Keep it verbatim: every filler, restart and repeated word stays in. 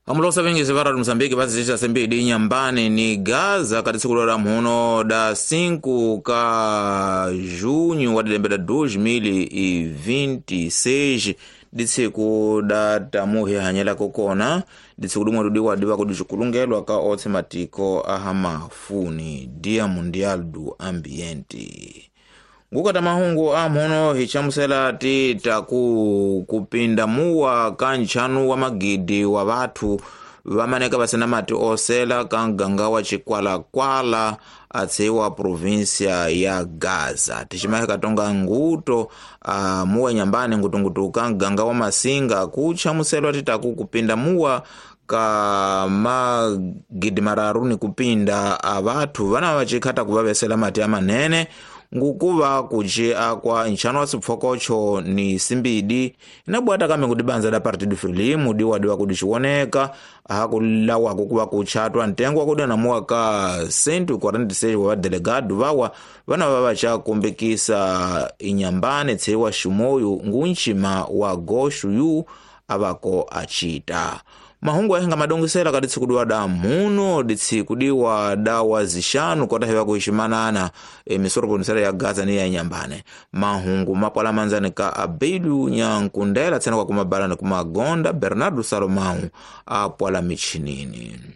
Amulosa vengi separa Mozambique basi zisha sembi di nyambani ni Gaza kati siku la mhuno da cinco ka junho wa dilembeda dois mil e vinte e seis ditsiku da tamuhi hanyela kokona ditsiku dumwe dudiwa diwa kudichukulungelwa ka otematiko ahamafuni dia mundial du ambiente. Ngukata mahungu amhono hichamusela ti taku kupinda muwa kanchanu wa magidi wa watu wamaneka basena mati osela kanganga wa chikwala kwala atsewa provincia ya Gaza. Tishimahe katonga nguto uh, muwa nyambani ngutu ngutu kanganga wa masinga kuchamusela ti taku kupinda muwa ka magidi mararuni kupinda abatu wana wachikata kubabesela mati ya manene ngukuva kuche akwa nchano wa sipfokocho ni simbidi inabuata kame kudibanza da Partido Frelimo diwa diwa kudichioneka hakulawa kukuwa kuchatwa ntengwa kuda na mwaka sentu kwa randi seji wa delegado wawa wana wawacha kumbekisa inyambane tsewa shumoyu ngunchima wa goshu yu abako achita. Mahungu ahenga madongisela kaditsikudiwa da muno ditsikudiwa dawa zishanu kota hewa kuhishimanana e, misoro kunisela ya Gaza ni ya nyambane. Mahungu mapala manzani ka Abelu Nyankundela tsena kwa kumabala na kumagonda Bernardo Salomão apwala michinini.